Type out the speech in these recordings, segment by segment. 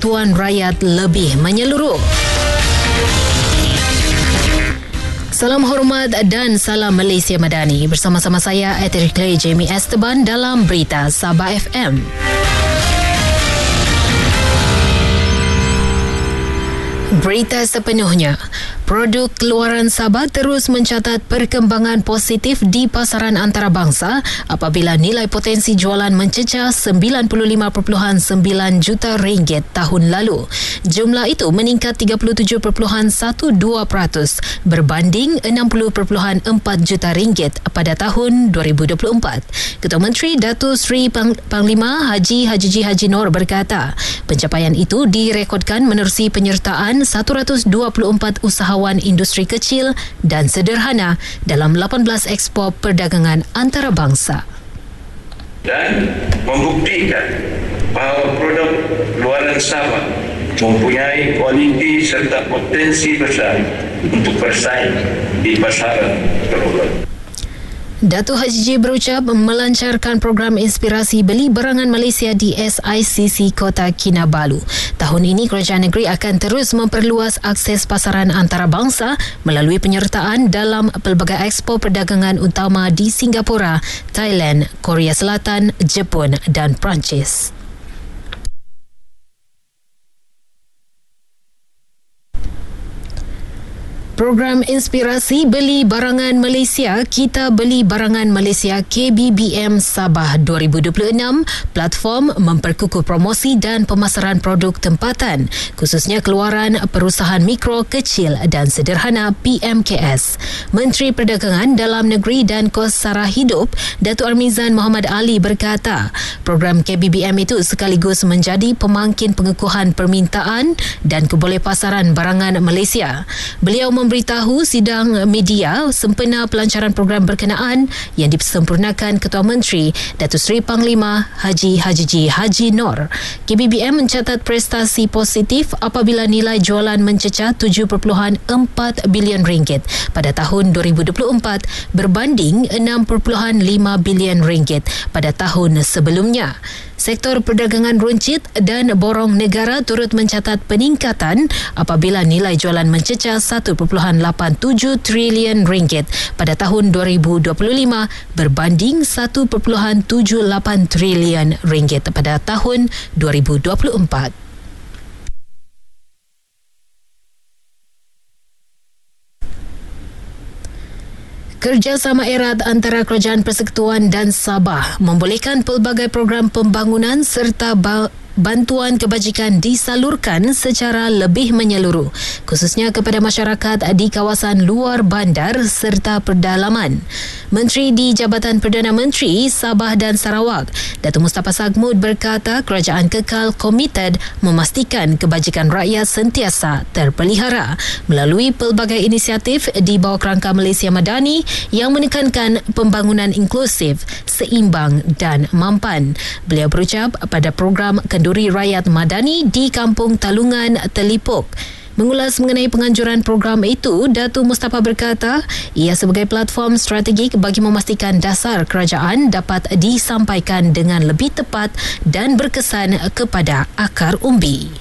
Persekutuan Rakyat lebih menyeluruh. Salam hormat dan salam Malaysia Madani. Bersama-sama saya, Eterikle Jamie Esteban dalam Berita Sabah FM. Berita sepenuhnya. Produk keluaran Sabah terus mencatat perkembangan positif di pasaran antarabangsa apabila nilai potensi jualan mencecah RM95.9 juta tahun lalu. Jumlah itu meningkat 37.12% berbanding RM60.4 juta pada tahun 2024. Ketua Menteri Datuk Seri Panglima Haji Haji Noor berkata, pencapaian itu direkodkan menerusi penyertaan 124 usahawan industri kecil dan sederhana dalam 18 ekspor perdagangan antarabangsa. Dan membuktikan bahawa produk luaran Sabah mempunyai kualiti serta potensi besar untuk bersaing di pasaran global. Datuk Haji berucap melancarkan program inspirasi beli barangan Malaysia di SICC Kota Kinabalu. Tahun ini kerajaan negeri akan terus memperluas akses pasaran antarabangsa melalui penyertaan dalam pelbagai ekspor perdagangan utama di Singapura, Thailand, Korea Selatan, Jepun dan Perancis. Program Inspirasi Beli Barangan Malaysia, Kita Beli Barangan Malaysia KBBM Sabah 2026, platform memperkukuh promosi dan pemasaran produk tempatan, khususnya keluaran perusahaan mikro, kecil dan sederhana PMKS. Menteri Perdagangan Dalam Negeri dan Kos Sara Hidup, Datuk Armizan Muhammad Ali berkata, program KBBM itu sekaligus menjadi pemangkin pengukuhan permintaan dan kebolehpasaran barangan Malaysia. Beliau memberitahu sidang media sempena pelancaran program berkenaan yang disempurnakan Ketua Menteri Datuk Seri Panglima Haji Noor. KBBM mencatat prestasi positif apabila nilai jualan mencecah RM7.4 bilion pada tahun 2024 berbanding RM6.5 bilion pada tahun sebelumnya. Sektor perdagangan runcit dan borong negara turut mencatat peningkatan apabila nilai jualan mencecah RM1.87 trilion pada tahun 2025 berbanding RM1.78 trilion pada tahun 2024. Kerjasama erat antara Kerajaan Persekutuan dan Sabah membolehkan pelbagai program pembangunan serta bantuan kebajikan disalurkan secara lebih menyeluruh, khususnya kepada masyarakat di kawasan luar bandar serta perdalaman. Menteri di Jabatan Perdana Menteri Sabah dan Sarawak, Datuk Mustafa Sagmud berkata kerajaan kekal komited memastikan kebajikan rakyat sentiasa terpelihara melalui pelbagai inisiatif di bawah kerangka Malaysia Madani yang menekankan pembangunan inklusif, seimbang dan mampan. Beliau berucap pada program Kenduri Rakyat Madani di Kampung Talungan, Telipuk. Mengulas mengenai penganjuran program itu, Datuk Mustafa berkata, ia sebagai platform strategik bagi memastikan dasar kerajaan dapat disampaikan dengan lebih tepat dan berkesan kepada akar umbi.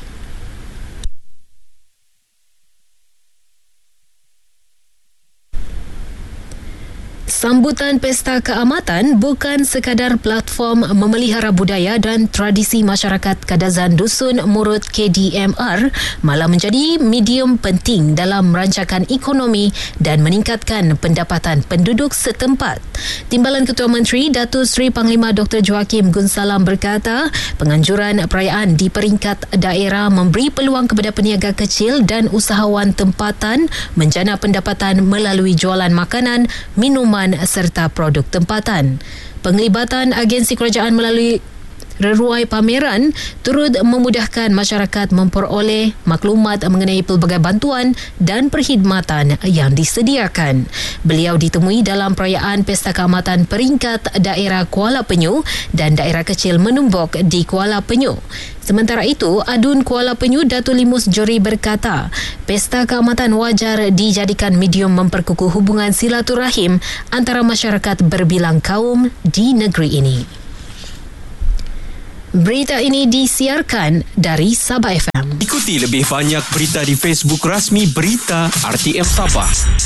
Sambutan Pesta Keamatan bukan sekadar platform memelihara budaya dan tradisi masyarakat Kadazan Dusun Murut KDMR, malah menjadi medium penting dalam merancakan ekonomi dan meningkatkan pendapatan penduduk setempat. Timbalan Ketua Menteri Datuk Seri Panglima Dr. Joakim Gunsalam berkata, penganjuran perayaan di peringkat daerah memberi peluang kepada peniaga kecil dan usahawan tempatan menjana pendapatan melalui jualan makanan, minuman serta produk tempatan. Penglibatan agensi kerajaan melalui reruai pameran turut memudahkan masyarakat memperoleh maklumat mengenai pelbagai bantuan dan perkhidmatan yang disediakan. Beliau ditemui dalam perayaan Pesta Keamatan peringkat daerah Kuala Penyu dan daerah kecil Menumbuk di Kuala Penyu. Sementara itu, Adun Kuala Penyu Datuk Limus Jori berkata, Pesta Keamatan wajar dijadikan medium memperkukuh hubungan silaturahim antara masyarakat berbilang kaum di negeri ini. Berita ini disiarkan dari Sabah FM. Ikuti lebih banyak berita di Facebook rasmi Berita RTM Sabah.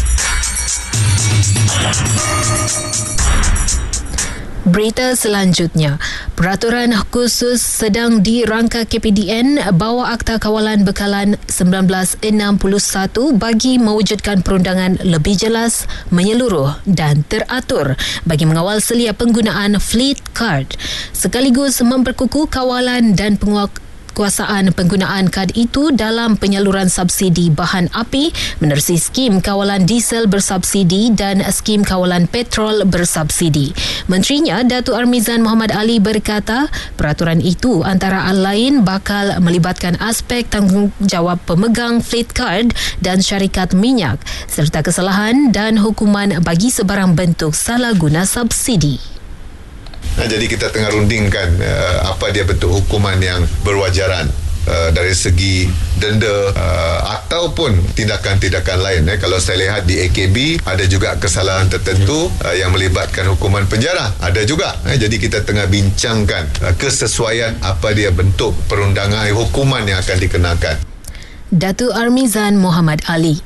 Berita selanjutnya, peraturan khusus sedang dirangka KPDN bawah Akta Kawalan Bekalan 1961 bagi mewujudkan perundangan lebih jelas, menyeluruh dan teratur bagi mengawal selia penggunaan Fleet Card sekaligus memperkukuh kawalan dan penguasaan penggunaan kad itu dalam penyaluran subsidi bahan api menerusi skim kawalan diesel bersubsidi dan skim kawalan petrol bersubsidi. Menterinya Datuk Armizan Mohamad Ali berkata peraturan itu antara lain bakal melibatkan aspek tanggungjawab pemegang fleet card dan syarikat minyak serta kesalahan dan hukuman bagi sebarang bentuk salah guna subsidi. Jadi kita tengah rundingkan apa dia bentuk hukuman yang berwajaran dari segi denda ataupun tindakan-tindakan lain. Kalau saya lihat di AKB ada juga kesalahan tertentu yang melibatkan hukuman penjara. Ada juga. Jadi kita tengah bincangkan kesesuaian apa dia bentuk perundangan hukuman yang akan dikenakan. Datuk Armizan Mohamad Ali.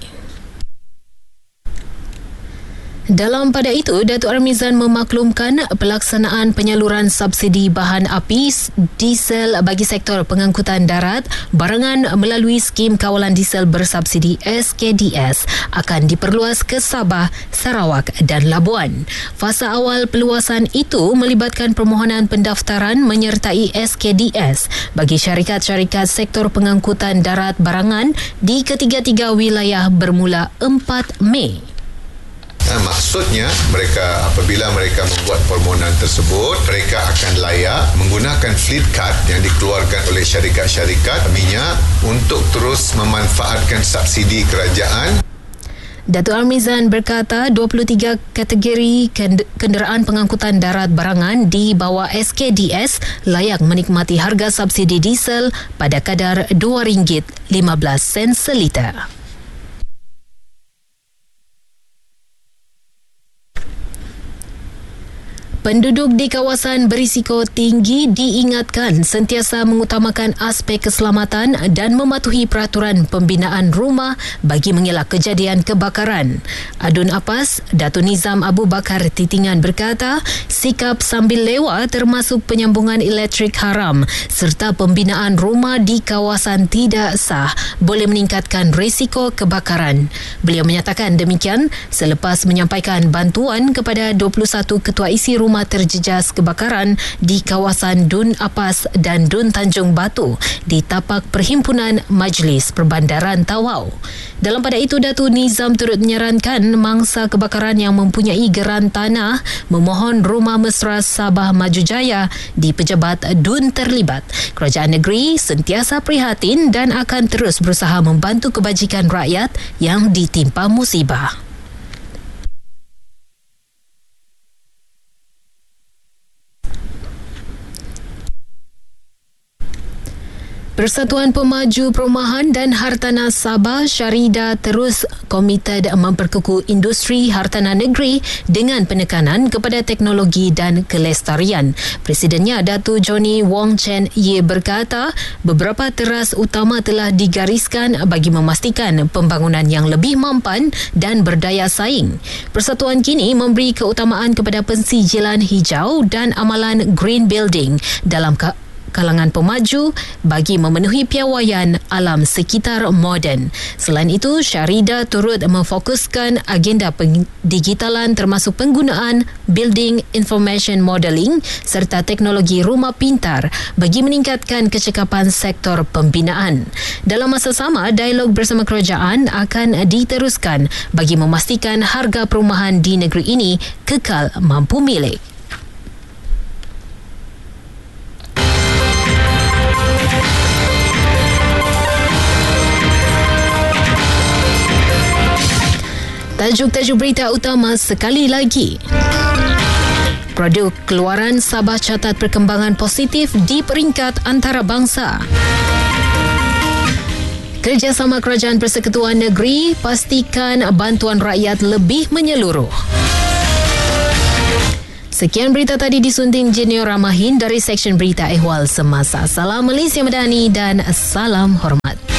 Dalam pada itu, Datuk Armizan memaklumkan pelaksanaan penyaluran subsidi bahan api diesel bagi sektor pengangkutan darat barangan melalui skim kawalan diesel bersubsidi SKDS akan diperluas ke Sabah, Sarawak dan Labuan. Fasa awal peluasan itu melibatkan permohonan pendaftaran menyertai SKDS bagi syarikat-syarikat sektor pengangkutan darat barangan di ketiga-tiga wilayah bermula 4 Mei. Maksudnya mereka apabila mereka membuat permohonan tersebut, mereka akan layak menggunakan fleet card yang dikeluarkan oleh syarikat-syarikat minyak untuk terus memanfaatkan subsidi kerajaan. Datuk Armizan berkata 23 kategori kenderaan pengangkutan darat barangan di bawah SKDS layak menikmati harga subsidi diesel pada kadar RM2.15 seliter. Penduduk di kawasan berisiko tinggi diingatkan sentiasa mengutamakan aspek keselamatan dan mematuhi peraturan pembinaan rumah bagi mengelak kejadian kebakaran. Adun Apas, Datuk Nizam Abu Bakar Titingan berkata, sikap sambil lewa termasuk penyambungan elektrik haram serta pembinaan rumah di kawasan tidak sah boleh meningkatkan risiko kebakaran. Beliau menyatakan demikian selepas menyampaikan bantuan kepada 21 ketua isi rumah terjejas kebakaran di kawasan Dun Apas dan Dun Tanjung Batu di tapak Perhimpunan Majlis Perbandaran Tawau. Dalam pada itu, Datuk Nizam turut menyarankan mangsa kebakaran yang mempunyai geran tanah memohon Rumah Mesra Sabah Maju Jaya di pejabat Dun terlibat. Kerajaan negeri sentiasa prihatin dan akan terus berusaha membantu kebajikan rakyat yang ditimpa musibah. Persatuan Pemaju Perumahan dan Hartanah Sabah Syarida terus komited memperkukuh industri hartanah negeri dengan penekanan kepada teknologi dan kelestarian. Presidennya Datuk Johnny Wong Chen Ye berkata, beberapa teras utama telah digariskan bagi memastikan pembangunan yang lebih mampan dan berdaya saing. Persatuan kini memberi keutamaan kepada pensijilan hijau dan amalan green building dalam kalangan pemaju bagi memenuhi piawaian alam sekitar moden. Selain itu, Syarida turut memfokuskan agenda digitalan termasuk penggunaan Building Information Modelling serta teknologi rumah pintar bagi meningkatkan kecekapan sektor pembinaan. Dalam masa sama, dialog bersama kerajaan akan diteruskan bagi memastikan harga perumahan di negeri ini kekal mampu milik. Tajuk-tajuk berita utama sekali lagi. Produk keluaran Sabah catat perkembangan positif di peringkat antarabangsa. Kerjasama Kerajaan Persekutuan Negeri pastikan bantuan rakyat lebih menyeluruh. Sekian berita tadi disunting Junior Ramahin dari Seksyen Berita Ehwal Semasa. Salam Malaysia Madani dan salam hormat.